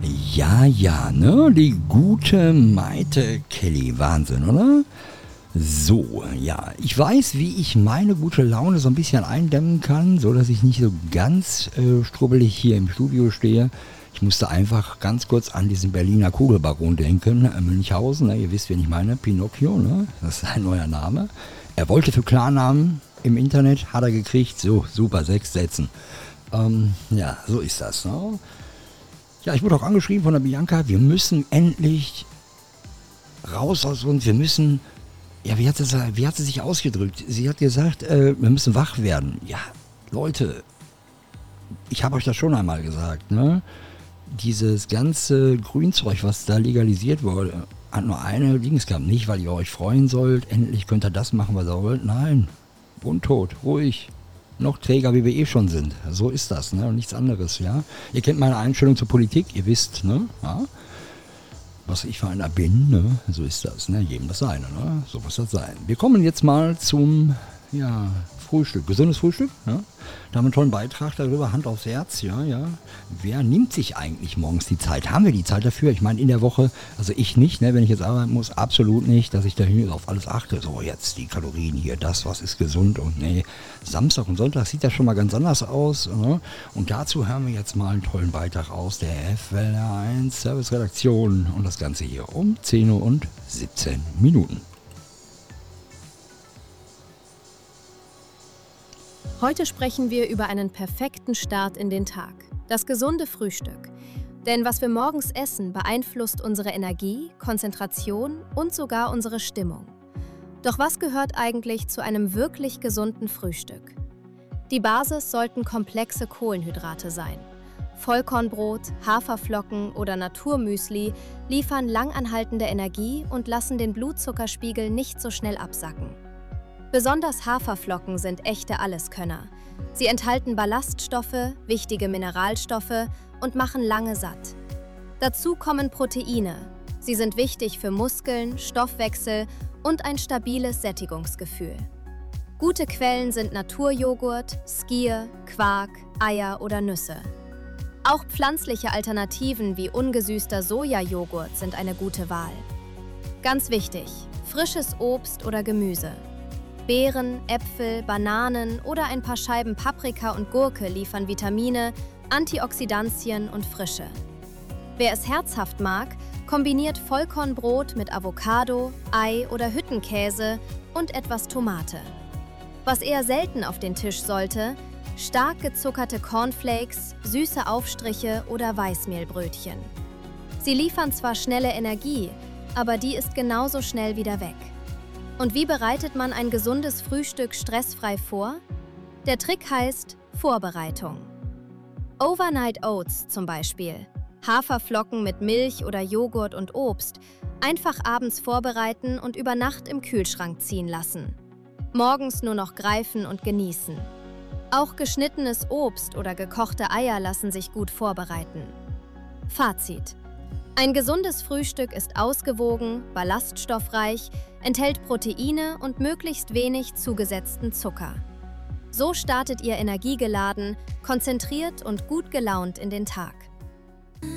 Ja, ne? Die gute Maite Kelly. Wahnsinn, oder? So, ja. Ich weiß, wie ich meine gute Laune so ein bisschen eindämmen kann, so dass ich nicht so ganz strubbelig hier im Studio stehe. Ich musste einfach ganz kurz an diesen Berliner Kugelbaron denken, Münchhausen, ne? Ihr wisst, wen ich meine, Pinocchio, ne? Das ist ein neuer Name. Er wollte für Klarnamen im Internet, hat er gekriegt, so, super, 6 Sätzen. Ja, so ist das, ne? Ja, ich wurde auch angeschrieben von der Bianca, wir müssen endlich raus aus uns, wir müssen, ja, wie hat sie sich ausgedrückt? Sie hat gesagt, wir müssen wach werden. Ja, Leute, ich habe euch das schon einmal gesagt, ne? Dieses ganze Grünzeug, was da legalisiert wurde, hat nur eine Dings gehabt. Nicht, weil ihr euch freuen sollt, endlich könnt ihr das machen, was ihr wollt. Nein, untot, ruhig. Noch träger, wie wir eh schon sind. So ist das, ne? Und nichts anderes, ja. Ihr kennt meine Einstellung zur Politik, ihr wisst, ne? Ja? Was ich für einer bin, ne? So ist das, ne? Jedem das seine, ne? So muss das sein. Wir kommen jetzt mal zum, ja, Frühstück. Gesundes Frühstück, ja? Da haben wir einen tollen Beitrag darüber, Hand aufs Herz, ja. Wer nimmt sich eigentlich morgens die Zeit? Haben wir die Zeit dafür? Ich meine, in der Woche, also ich nicht, ne? Wenn ich jetzt arbeiten muss, absolut nicht, dass ich da auf alles achte. So, jetzt die Kalorien hier, das, was ist gesund und nee. Samstag und Sonntag sieht das schon mal ganz anders aus, ne? Und dazu hören wir jetzt mal einen tollen Beitrag aus der FWR1 Service-Redaktion und das Ganze hier um 10 Uhr und 17 Minuten. Heute sprechen wir über einen perfekten Start in den Tag, das gesunde Frühstück. Denn was wir morgens essen, beeinflusst unsere Energie, Konzentration und sogar unsere Stimmung. Doch was gehört eigentlich zu einem wirklich gesunden Frühstück? Die Basis sollten komplexe Kohlenhydrate sein. Vollkornbrot, Haferflocken oder Naturmüsli liefern langanhaltende Energie und lassen den Blutzuckerspiegel nicht so schnell absacken. Besonders Haferflocken sind echte Alleskönner. Sie enthalten Ballaststoffe, wichtige Mineralstoffe und machen lange satt. Dazu kommen Proteine. Sie sind wichtig für Muskeln, Stoffwechsel und ein stabiles Sättigungsgefühl. Gute Quellen sind Naturjoghurt, Skyr, Quark, Eier oder Nüsse. Auch pflanzliche Alternativen wie ungesüßter Sojajoghurt sind eine gute Wahl. Ganz wichtig: frisches Obst oder Gemüse. Beeren, Äpfel, Bananen oder ein paar Scheiben Paprika und Gurke liefern Vitamine, Antioxidantien und Frische. Wer es herzhaft mag, kombiniert Vollkornbrot mit Avocado, Ei oder Hüttenkäse und etwas Tomate. Was eher selten auf den Tisch sollte: stark gezuckerte Cornflakes, süße Aufstriche oder Weißmehlbrötchen. Sie liefern zwar schnelle Energie, aber die ist genauso schnell wieder weg. Und wie bereitet man ein gesundes Frühstück stressfrei vor? Der Trick heißt Vorbereitung. Overnight Oats zum Beispiel. Haferflocken mit Milch oder Joghurt und Obst. Einfach abends vorbereiten und über Nacht im Kühlschrank ziehen lassen. Morgens nur noch greifen und genießen. Auch geschnittenes Obst oder gekochte Eier lassen sich gut vorbereiten. Fazit: Ein gesundes Frühstück ist ausgewogen, ballaststoffreich, enthält Proteine und möglichst wenig zugesetzten Zucker. So startet ihr energiegeladen, konzentriert und gut gelaunt in den Tag.